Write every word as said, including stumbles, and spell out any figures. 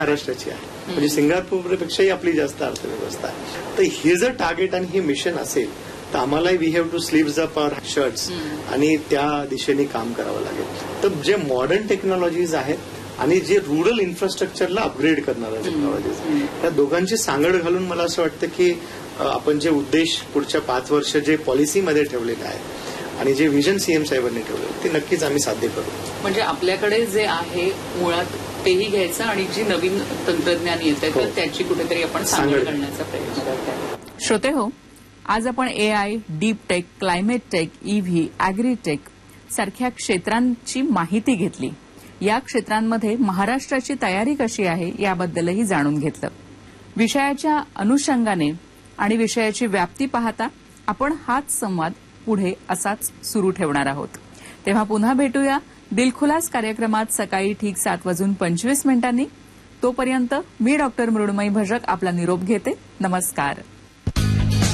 महाराष्ट्राची आहे, म्हणजे सिंगापूरपेक्षाही आपली जास्त अर्थव्यवस्था आहे. तर हे जर टार्गेट आणि हे मिशन असेल तर आम्हालाही we have to sleeves up our shirts आणि त्या दिशेने काम करावं लागेल. तर जे मॉडर्न टेक्नॉलॉजीज आहेत आणि जे रुरल इन्फ्रास्ट्रक्चरला अपग्रेड करणाऱ्या टेक्नॉलॉजीज, या दोघांची सांगड घालून मला असं वाटतं की आपण जे उद्देश पुढच्या पाच वर्ष जे पॉलिसीमध्ये ठेवलेले आहेत आणि जे विजन सीएम साहेबांनी ठेवलं ते नक्कीच आम्ही साध्य करू. म्हणजे आपल्याकडे जे आहे मुळात तेही घ्यायचं आणि जी नवीन तंत्रज्ञान येत आहे तर त्याची कुठेतरी आपण सांगड घालण्याचा प्रयत्न करतो. श्रोते हो, आज आपण AI, deep tech, climate take, EV, agritech सारख्या क्षेत्रांची माहिती घेतली. या क्षेत्रांमध्ये महाराष्ट्राची तयारी कशी आहे याबद्दलही जाणून घेतलं. विषयाच्या अनुषंगाने आणि विषयाची व्याप्ती पाहता आपण हाच संवाद पुढे असाच सुरू ठेवणार आहोत. तेव्हा पुन्हा भेटूया दिलखुलास कार्यक्रमात सकाळी ठीक सात वाजून पंचवीस मिनिटांनी. तोपर्यंत मी डॉक्टर मृण्मयी भजक आपला निरोप घेते. नमस्कार.